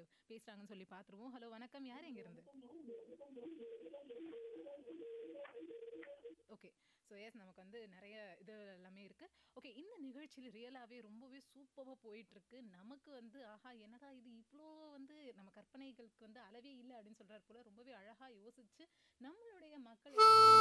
பேசுறாங்கன்னு சொல்லி பார்த்துருவோம். ஹலோ வணக்கம். யார் எங்கேருந்து? ஓகே. ஸோ எஸ் நமக்கு வந்து நெறைய இது எல்லாமே இருக்கு. ஓகே இந்த நிகழ்ச்சியில ரியலாவே ரொம்பவே சூப்பரா போயிட்டுருக்கு. நமக்கு வந்து ஆஹா! என்னடா இது இவ்ளோ வந்து நம்ம கற்பனைகளுக்கு வந்து அளவே இல்ல அப்படின்னு சொல்றாரு போல. ரொம்பவே அழகா யோசிச்சு நம்மளுடைய மக்கள் எல்லாருமே